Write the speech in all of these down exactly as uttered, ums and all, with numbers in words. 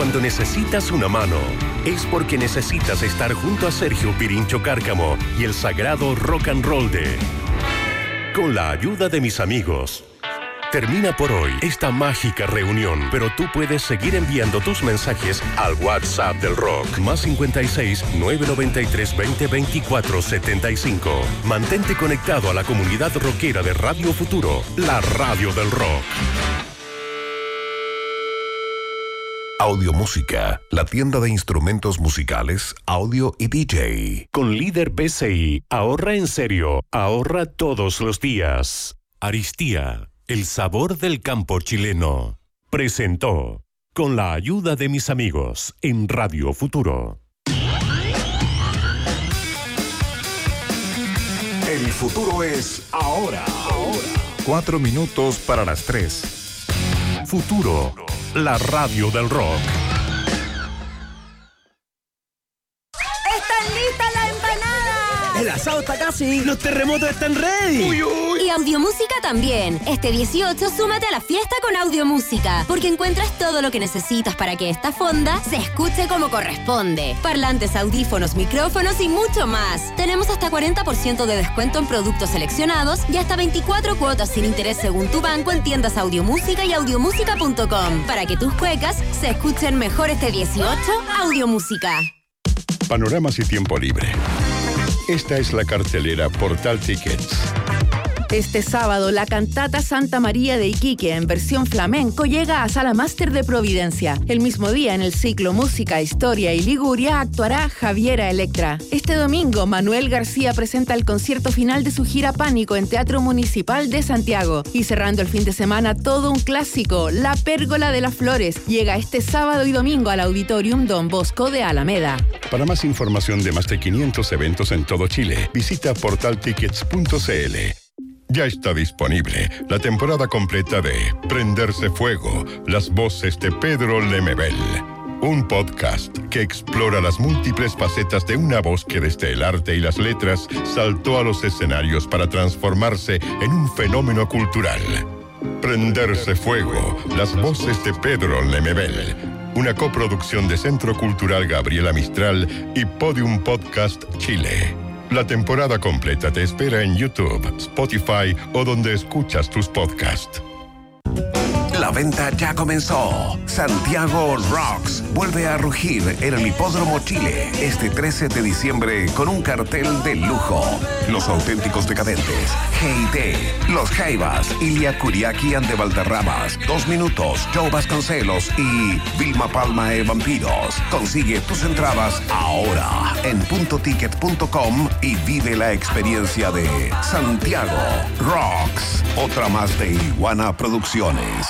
cuando necesitas una mano, es porque necesitas estar junto a Sergio Pirincho Cárcamo y el sagrado rock and roll de Con la ayuda de mis amigos. Termina por hoy esta mágica reunión, pero tú puedes seguir enviando tus mensajes al WhatsApp del rock, más cincuenta y seis, nueve noventa y tres, veinte, veinticuatro, setenta y cinco. Mantente conectado a la comunidad rockera de Radio Futuro, la radio del rock. Audiomúsica, la tienda de instrumentos musicales, audio y D J. Con Líder P C I, ahorra en serio, ahorra todos los días. Aristía, el sabor del campo chileno. Presentó, con la ayuda de mis amigos, en Radio Futuro. El futuro es ahora. Ahora. Cuatro minutos para las tres. Futuro, la radio del rock. ¡Están listas las empanadas! El asado está casi. Los terremotos están ready. Uy, uy. Y Audiomúsica también. Este dieciocho súmate a la fiesta con Audiomúsica, porque encuentras todo lo que necesitas para que esta fonda se escuche como corresponde. Parlantes, audífonos, micrófonos y mucho más. Tenemos hasta cuarenta por ciento de descuento en productos seleccionados y hasta veinticuatro cuotas sin interés según tu banco en tiendas Audiomúsica y audiomúsica punto com. Para que tus cuecas se escuchen mejor este dieciocho, Audiomúsica. Panoramas y tiempo libre. Esta es la cartelera Portal Tickets. Este sábado, la cantata Santa María de Iquique, en versión flamenco, llega a Sala Máster de Providencia. El mismo día, en el ciclo Música, Historia y Liguria, actuará Javiera Electra. Este domingo, Manuel García presenta el concierto final de su gira Pánico en Teatro Municipal de Santiago. Y cerrando el fin de semana, todo un clásico, La Pérgola de las Flores, llega este sábado y domingo al Auditorium Don Bosco de Alameda. Para más información de más de quinientos eventos en todo Chile, visita portal tickets punto c l. Ya está disponible la temporada completa de Prenderse Fuego, las voces de Pedro Lemebel. Un podcast que explora las múltiples facetas de una voz que desde el arte y las letras saltó a los escenarios para transformarse en un fenómeno cultural. Prenderse Fuego, las voces de Pedro Lemebel. Una coproducción de Centro Cultural Gabriela Mistral y Podium Podcast Chile. La temporada completa te espera en YouTube, Spotify o donde escuchas tus podcasts. La venta ya comenzó. Santiago Rocks vuelve a rugir en el Hipódromo Chile este trece de diciembre con un cartel de lujo. Los auténticos decadentes, G I T, Los Jaivas, Ilia Kuriaki and de Valderramas, Dos Minutos, Joe Vasconcelos y Vilma Palma e Vampiros. Consigue tus entradas ahora en punto ticket punto com y vive la experiencia de Santiago Rocks. Otra más de Iguana Producciones.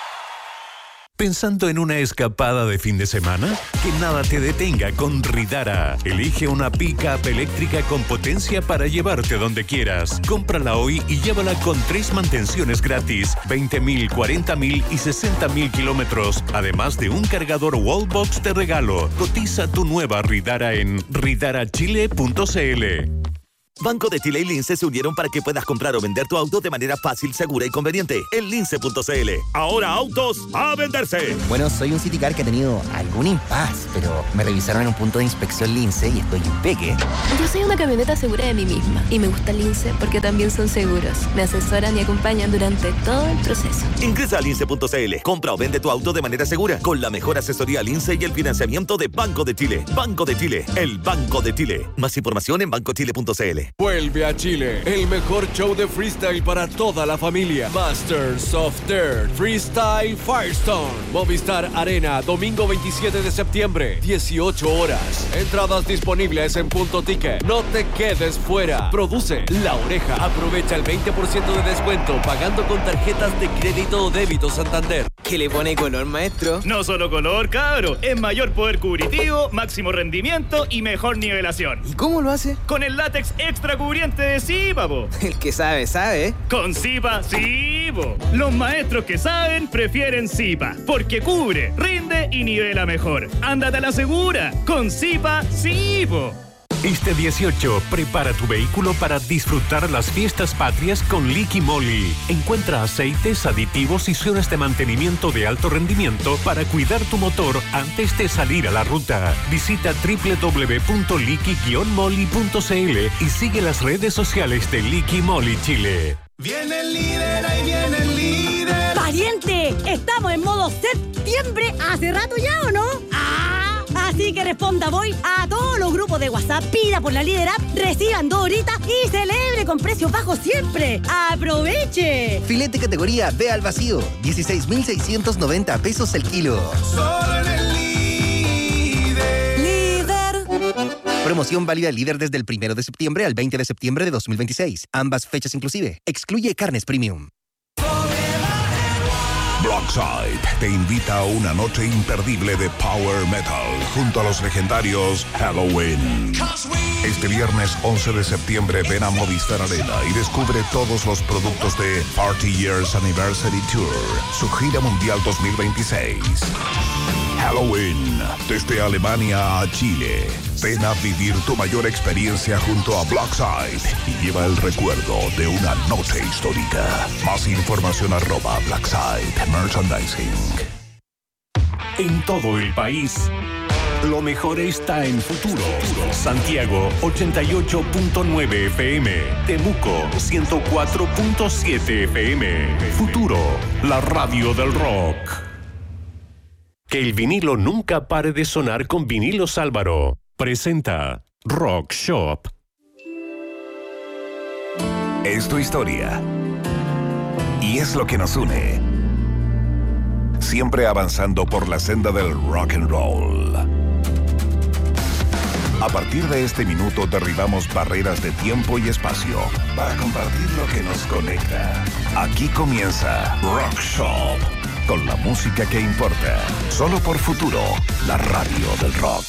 ¿Pensando en una escapada de fin de semana? Que nada te detenga con Ridara. Elige una pick-up eléctrica con potencia para llevarte donde quieras. Cómprala hoy y llévala con tres mantenciones gratis, veinte mil, cuarenta mil y sesenta mil kilómetros, además de un cargador Wallbox de regalo. Cotiza tu nueva Ridara en ridara chile punto c l. Banco de Chile y Lince se unieron para que puedas comprar o vender tu auto de manera fácil, segura y conveniente en lince punto c l. Ahora autos a venderse. Bueno, soy un Citicar que ha tenido algún impas, pero me revisaron en un punto de inspección Lince y estoy impeque. Yo soy una camioneta segura de mí misma y me gusta Lince porque también son seguros. Me asesoran y acompañan durante todo el proceso. Ingresa a lince punto c l. Compra o vende tu auto de manera segura con la mejor asesoría Lince y el financiamiento de Banco de Chile. Banco de Chile, el Banco de Chile. Más información en banco chile punto c l. Vuelve a Chile el mejor show de freestyle para toda la familia. Masters of Dirt Freestyle Firestone. Movistar Arena, domingo veintisiete de septiembre, dieciocho horas. Entradas disponibles en Punto Ticket. No te quedes fuera. Produce La Oreja. Aprovecha el veinte por ciento de descuento pagando con tarjetas de crédito o débito Santander. ¿Qué le pone color, maestro? No solo color, cabro. Es mayor poder cubritivo, máximo rendimiento y mejor nivelación. ¿Y cómo lo hace? Con el látex extra cubriente de Zipa, po. El que sabe, sabe. Con Zipa, sí, po. Los maestros que saben prefieren Zipa, porque cubre, rinde y nivela mejor. Ándate a la segura. Con Zipa, sí, po. Este dieciocho, prepara tu vehículo para disfrutar las fiestas patrias con Liqui Moly. Encuentra aceites, aditivos y zonas de mantenimiento de alto rendimiento para cuidar tu motor antes de salir a la ruta. Visita doble u doble u doble u punto liqui guion moly punto c l y sigue las redes sociales de Liqui Moly Chile. Viene el líder, ahí viene el líder. ¡Pariente! Estamos en modo septiembre hace rato ya, ¿o no? ¡Ah! Así que responda voy a todos los grupos de WhatsApp, pida por la Líder App, reciban dos horitas y celebre con precios bajos siempre. ¡Aproveche! Filete categoría B al vacío, dieciséis mil seiscientos noventa pesos el kilo. Solo en el líder. Líder. Promoción válida Líder desde el primero de septiembre al veinte de septiembre de dos mil veintiséis. Ambas fechas inclusive. Excluye carnes premium. Blockside te invita a una noche imperdible de Power Metal junto a los legendarios Halloween. Este viernes once de septiembre ven a Movistar Arena y descubre todos los productos de Party Years Anniversary Tour, su gira mundial dos mil veintiséis. Halloween, desde Alemania a Chile. Ven a vivir tu mayor experiencia junto a Blockside y lleva el recuerdo de una noche histórica. Más información arroba Blockside Merchandising. En todo el país, lo mejor está en Futuro. Santiago ochenta y ocho punto nueve F M, Temuco ciento cuatro punto siete F M. Futuro, la radio del rock. Que el vinilo nunca pare de sonar con Vinilos Álvaro. Presenta Rock Shop. Es tu historia. Y es lo que nos une. Siempre avanzando por la senda del rock and roll. A partir de este minuto derribamos barreras de tiempo y espacio para compartir lo que nos conecta. Aquí comienza Rock Shop, con la música que importa. Solo por Futuro, la radio del rock.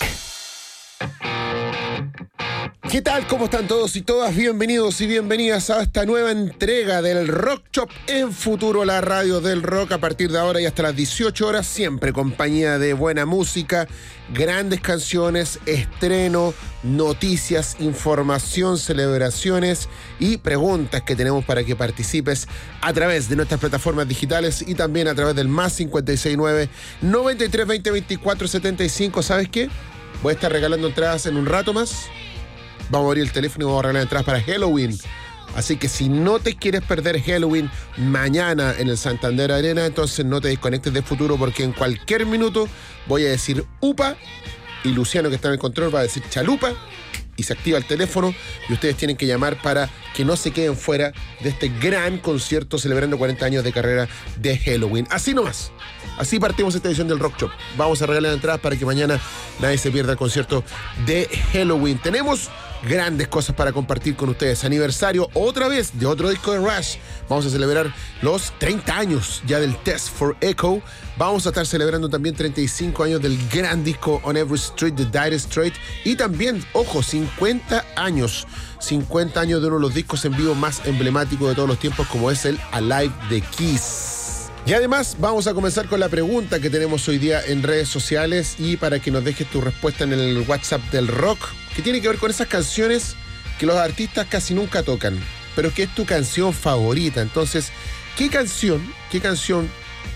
¿Qué tal? ¿Cómo están todos y todas? Bienvenidos y bienvenidas a esta nueva entrega del Rock Shop en Futuro, la radio del rock. A partir de ahora y hasta las dieciocho horas, siempre compañía de buena música, grandes canciones, estreno, noticias, información, celebraciones y preguntas que tenemos para que participes a través de nuestras plataformas digitales y también a través del más cincuenta y seis nueve, noventa y tres, veinte, veinticuatro, setenta y cinco. ¿Sabes qué? Voy a estar regalando entradas en un rato más. Vamos a abrir el teléfono y vamos a regalar entradas para Halloween. Así que si no te quieres perder Halloween mañana en el Santander Arena, entonces no te desconectes de Futuro, porque en cualquier minuto voy a decir UPA y Luciano, que está en el control, va a decir chalupa y se activa el teléfono y ustedes tienen que llamar para que no se queden fuera de este gran concierto celebrando cuarenta años de carrera de Halloween. Así nomás. Así partimos esta edición del Rock Shop. Vamos a regalar entradas para que mañana nadie se pierda el concierto de Halloween. Tenemos grandes cosas para compartir con ustedes. Aniversario otra vez de otro disco de Rush. Vamos a celebrar los treinta años ya del Test for Echo. Vamos a estar celebrando también treinta y cinco años del gran disco On Every Street de Dire Straits. Y también, ojo, cincuenta años. cincuenta años de uno de los discos en vivo más emblemáticos de todos los tiempos, como es el Alive de Kiss. Y además vamos a comenzar con la pregunta que tenemos hoy día en redes sociales y para que nos dejes tu respuesta en el WhatsApp del rock, que tiene que ver con esas canciones que los artistas casi nunca tocan, pero que es tu canción favorita. Entonces, ¿qué canción, qué canción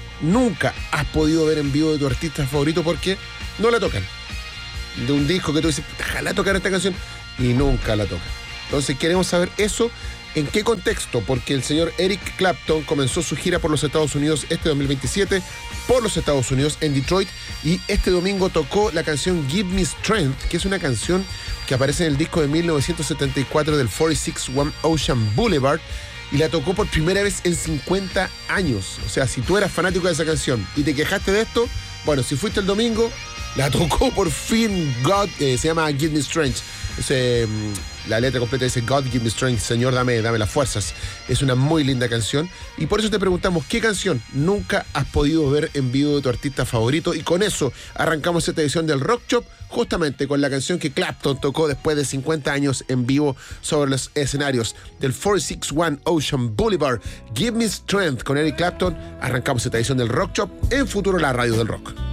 nunca has podido ver en vivo de tu artista favorito porque no la tocan? De un disco que tú dices, ojalá tocar esta canción y nunca la tocan. Entonces queremos saber eso. ¿En qué contexto? Porque el señor Eric Clapton comenzó su gira por los Estados Unidos este dos mil veintisiete, por los Estados Unidos en Detroit, y este domingo tocó la canción Give Me Strength, que es una canción que aparece en el disco de mil novecientos setenta y cuatro del cuarenta y seis One Ocean Boulevard, y la tocó por primera vez en cincuenta años. O sea, si tú eras fanático de esa canción y te quejaste de esto, bueno, si fuiste el domingo, la tocó por fin God, eh, se llama Give Me Strength. Es, eh, la letra completa dice God Give Me Strength, Señor dame, dame las fuerzas. Es una muy linda canción y por eso te preguntamos qué canción nunca has podido ver en vivo de tu artista favorito, y con eso arrancamos esta edición del Rock Shop justamente con la canción que Clapton tocó después de cincuenta años en vivo sobre los escenarios del cuarenta y seis One Ocean Boulevard. Give Me Strength con Eric Clapton. Arrancamos esta edición del Rock Shop en Futuro, la radio del rock.